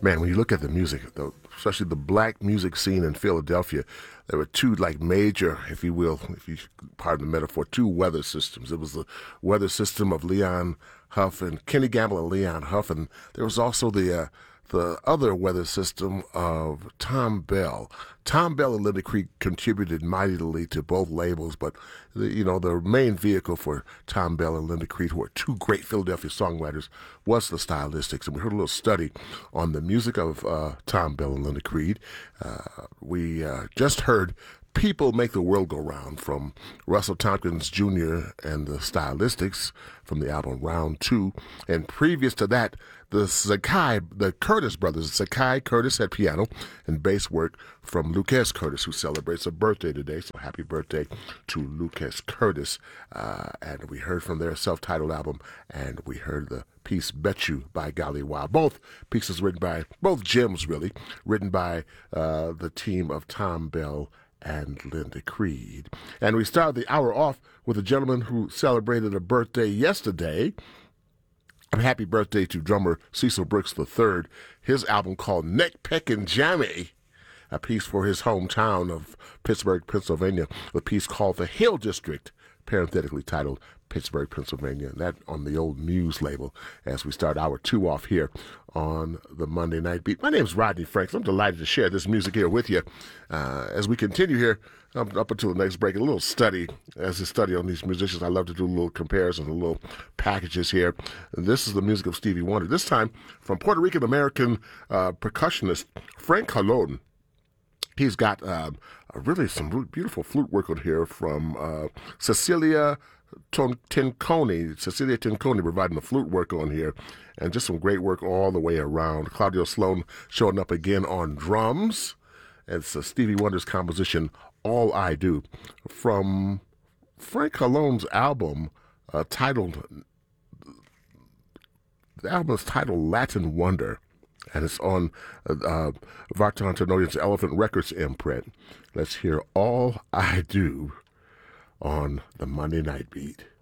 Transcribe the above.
Man, when you look at the music, especially the black music scene in Philadelphia, there were two like major, if you will, if you pardon the metaphor, two weather systems. It was the weather system of Leon Huff and Kenny Gamble and Leon Huff, and there was also the other weather system of Tom Bell. Tom Bell and Linda Creek contributed mightily to both labels, but the main vehicle for Tom Bell and Linda Creek, who were two great Philadelphia songwriters, was the Stylistics. And we heard a little study on the music of Tom Bell and Linda Creed. We just heard People Make the World Go Round from Russell Tompkins Jr. and the Stylistics from the album Round 2. And previous to that, the Curtis brothers, Zakai Curtis at piano and bass work from Lucas Curtis, who celebrates a birthday today. So happy birthday to Lucas Curtis. And we heard from their self-titled album, and we heard the piece Bet You by Golly Wow. Both pieces written by, both gems really, written by the team of Tom Bell and Linda Creed. And we started the hour off with a gentleman who celebrated a birthday yesterday. Happy birthday to drummer Cecil Brooks III. His album called Neck Peckin' Jammy, a piece for his hometown of Pittsburgh, Pennsylvania, a piece called The Hill District, parenthetically titled Pittsburgh, Pennsylvania, and that on the old Muse label as we start hour 2 off here on the Monday Night Beat. My name is Rodney Franks. I'm delighted to share this music here with you as we continue here up until the next break. A little study, as a study on these musicians. I love to do little comparisons, little packages here. This is the music of Stevie Wonder, this time from Puerto Rican-American percussionist Frank Colon. He's got really some beautiful flute work on here from Cecilia Tinconi providing the flute work on here, and just some great work all the way around. Claudio Sloan showing up again on drums. It's Stevie Wonder's composition, All I Do, from Frank Colon's album titled Latin Wonder, and it's on Vartan Tenoyan's Elephant Records imprint. Let's hear All I Do on the Monday Night Beat.